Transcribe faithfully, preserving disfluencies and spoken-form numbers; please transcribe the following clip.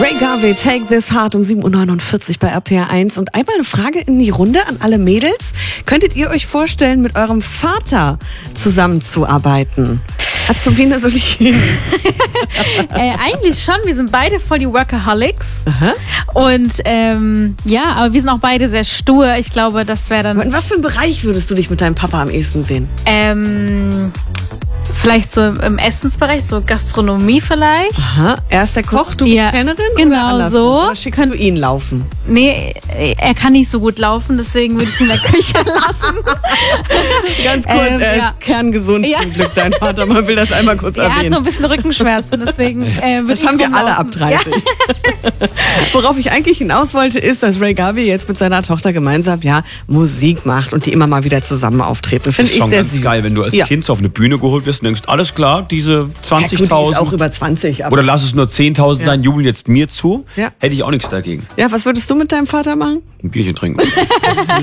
Ray Garvey, Take This Heart um sieben Uhr neunundvierzig bei R P R eins. Und einmal eine Frage in die Runde an alle Mädels. Könntet ihr euch vorstellen, mit eurem Vater zusammenzuarbeiten? Azubine Solin. äh, eigentlich schon. Wir sind beide voll die Workaholics. Aha. Und ähm, ja, aber wir sind auch beide sehr stur. Ich glaube, das wäre dann... In was für einem Bereich würdest du dich mit deinem Papa am ehesten sehen? Ähm... Vielleicht so im Essensbereich, so Gastronomie vielleicht. Aha, er ist der Koch, du bist Ja, Kellnerin? genau oder andersrum? so. Oder schickst du ihn laufen? Nee, er kann nicht so gut laufen, deswegen würde ich ihn in der Küche lassen. Ganz kurz, Ähm, er ja. ist kerngesund Ja. zum Glück, dein Vater. Man will das einmal kurz Er hat erwähnen. nur ein bisschen Rückenschmerzen, deswegen äh, würde Das ich haben wir rumlaufen. alle ab dreißig. Ja. Worauf ich eigentlich hinaus wollte, ist, dass Ray Garvey jetzt mit seiner Tochter gemeinsam ja Musik macht und die immer mal wieder zusammen auftreten. Das Finde ist ich schon sehr ganz süß. geil, wenn du als Ja. Kind so auf eine Bühne geholt wirst und denkst, alles klar, diese Ja, gut, die ist zwanzigtausend auch über zwanzig. Aber oder lass es nur zehntausend Ja. sein, jubeln jetzt mir zu, Ja. hätte ich auch nichts dagegen. ja, was würdest du mit deinem Vater machen? Ein Bierchen trinken.